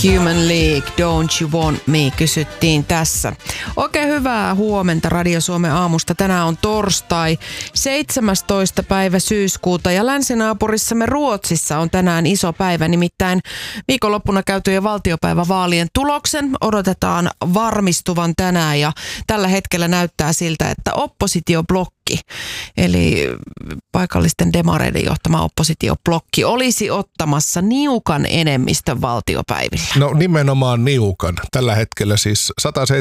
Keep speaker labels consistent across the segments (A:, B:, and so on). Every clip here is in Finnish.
A: Human League, Don't You Want Me, kysyttiin tässä. Oikein hyvää huomenta Radio Suomen aamusta. Tänään on torstai, 17. päivä syyskuuta ja länsinaapurissamme Ruotsissa on tänään iso päivä. Nimittäin viikonloppuna käytyjen valtiopäivävaalien tuloksen odotetaan varmistuvan tänään ja tällä hetkellä näyttää siltä, että oppositioblokki, eli paikallisten demareiden johtama oppositioblokki, olisi ottamassa niukan enemmistön valtiopäivillä.
B: No nimenomaan niukan. Tällä hetkellä siis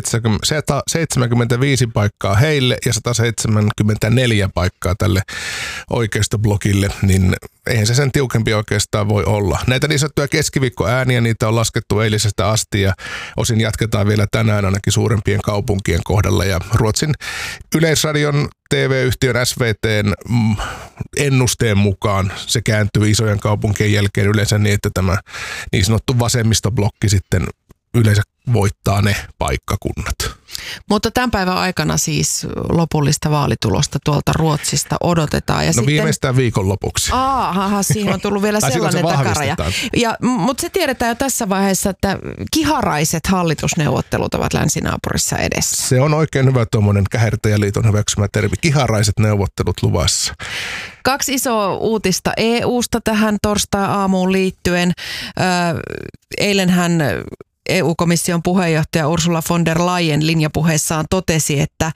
B: 175 paikkaa heille ja 174 paikkaa tälle oikeistoblokille, niin eihän se sen tiukempi oikeastaan voi olla. Näitä niin sanottuja keskiviikkoääniä, niitä on laskettu eilisestä asti ja osin jatketaan vielä tänään ainakin suurempien kaupunkien kohdalla. Ja Ruotsin Yleisradion TV-yhtiön SVT:n ennusteen mukaan se kääntyy isojen kaupunkien jälkeen yleensä niin, että tämä niin sanottu vasemmistoblokki sitten yleensä voittaa ne paikkakunnat.
A: Mutta tämän päivän aikana siis lopullista vaalitulosta tuolta Ruotsista odotetaan. Ja
B: no viimeistään viikonlopuksi.
A: Siihen on tullut vielä sellainen takaraja. Mutta se tiedetään jo tässä vaiheessa, että kiharaiset hallitusneuvottelut ovat länsinaapurissa edessä.
B: Se on oikein hyvä tuommoinen Kähertäjäliiton hyväksymä termi. Kiharaiset neuvottelut luvassa.
A: 2 isoa uutista EUsta tähän torstai-aamuun liittyen. Eilenhän EU-komission puheenjohtaja Ursula von der Leyen linjapuheessaan totesi, että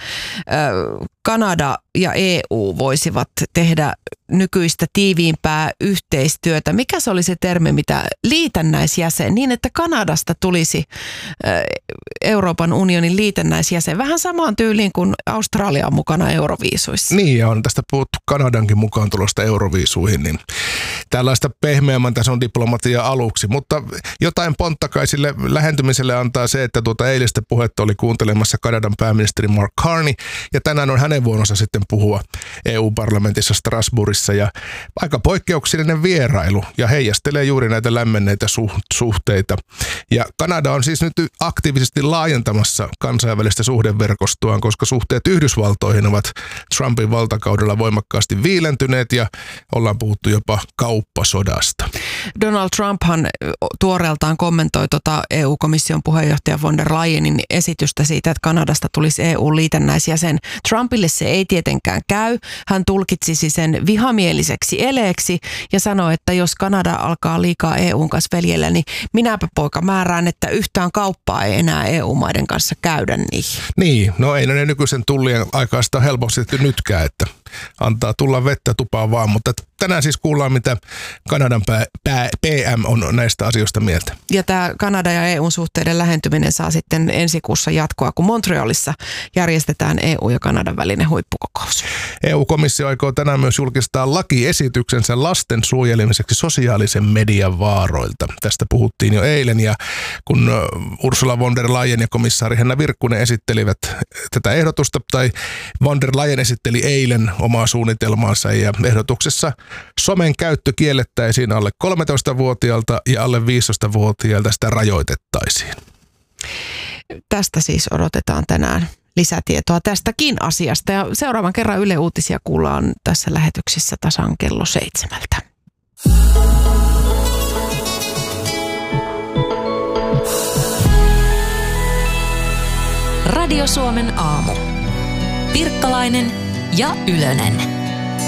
A: Kanada ja EU voisivat tehdä nykyistä tiiviimpää yhteistyötä. Mikä se oli se termi, mitä liitännäisjäsen, niin että Kanadasta tulisi Euroopan unionin liitännäisjäsen. Vähän samaan tyyliin kuin Australia on mukana euroviisuissa.
B: Niin, ja on tästä puhuttu Kanadankin mukaan tulosta euroviisuihin, niin tällaista pehmeämmän tason diplomatiaa aluksi. Mutta jotain ponttakaisille lähentymiselle antaa se, että eilistä puhetta oli kuuntelemassa Kanadan pääministeri Mark Carney, ja tänään on hänen vuoronsa sitten puhua EU-parlamentissa Strasbourgissa, ja aika poikkeuksellinen vierailu, ja heijastelee juuri näitä lämmenneitä suhteita. Ja Kanada on siis nyt aktiivisesti laajentamassa kansainvälistä suhdeverkostoaan, koska suhteet Yhdysvaltoihin ovat Trumpin valtakaudella voimakkaasti viilentyneet, ja ollaan puhuttu jopa kauppasodasta.
A: Donald Trumphan tuoreeltaan kommentoi EU-komission puheenjohtaja von der Leyenin esitystä siitä, että Kanadasta tulisi EU-liitännäisjäsen. Trumpille se ei tietenkään käy. Hän tulkitsisi sen vihamieliseksi eleeksi ja sanoi, että jos Kanada alkaa liikaa EUn kanssa veljellä, niin minäpä poika määrään, että yhtään kauppaa ei enää EU-maiden kanssa käydä niihin.
B: Niin, no ei ne nykyisen tullien aikaista helposti nytkään, että antaa tulla vettä tupaan vaan, mutta tänään siis kuullaan, mitä Kanadan PM on näistä asioista mieltä.
A: Ja tämä Kanada ja EUn suhteiden lähentyminen saa sitten ensi kuussa jatkoa, kun Montrealissa järjestetään EU ja Kanadan välinen huippukokous.
B: EU-komissio aikoo tänään myös julkistaa lakiesityksensä lasten suojelemiseksi sosiaalisen median vaaroilta. Tästä puhuttiin jo eilen, ja kun Ursula von der Leyen ja komissaari Henna Virkkunen esittelivät tätä ehdotusta, tai von der Leyen esitteli eilen omaa suunnitelmaansa, ja ehdotuksessa somen käyttö kiellettäisiin alle 13-vuotiaalta ja alle 15-vuotiaalta sitä rajoitettaisiin.
A: Tästä siis odotetaan tänään lisätietoa tästäkin asiasta, ja seuraavan kerran Yle Uutisia kuullaan tässä lähetyksessä tasan kello 7.
C: Radio Suomen aamu. Pirkkalainen ja Ylönen.